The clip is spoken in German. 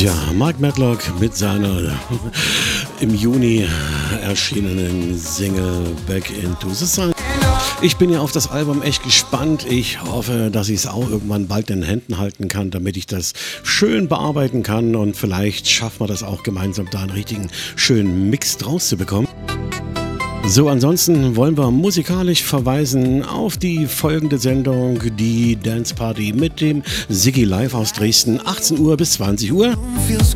Ja, Mike Matlock mit seiner im Juni erschienenen Single Back into the Sun. Ich bin ja auf das Album echt gespannt. Ich hoffe, dass ich es auch irgendwann bald in den Händen halten kann, damit ich das schön bearbeiten kann und vielleicht schaffen wir das auch gemeinsam, da einen richtigen schönen Mix draus zu bekommen. So, ansonsten wollen wir musikalisch verweisen auf die folgende Sendung, die Dance Party mit dem Siggi Live aus Dresden, 18 Uhr bis 20 Uhr.